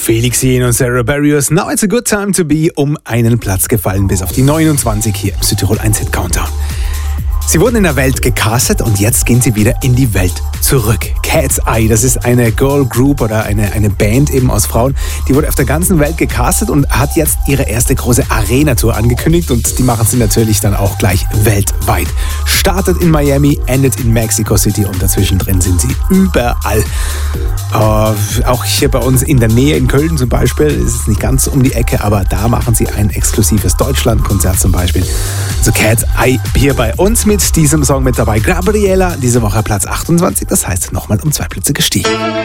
Felix Jähn und Sarah Barrios, Now It's a Good Time to Be, um einen Platz gefallen bis auf die 29 hier im Südtirol 1 Hit Countdown. Sie wurden in der Welt gecastet und jetzt gehen sie wieder in die Welt zurück. Cat's Eye, das ist eine Girl Group oder eine Band eben aus Frauen. Die wurde auf der ganzen Welt gecastet und hat jetzt ihre erste große Arena-Tour angekündigt und die machen sie natürlich dann auch gleich weltweit. Startet in Miami, endet in Mexico City und dazwischen drin sind sie überall. Auch hier bei uns in der Nähe in Köln zum Beispiel, ist es nicht ganz um die Ecke, aber da machen sie ein exklusives Deutschland-Konzert zum Beispiel. Also Cat's Eye hier bei uns mit diesem Song mit dabei. Gabriela, diese Woche Platz 28, das heißt nochmal um 2 Plätze gestiegen.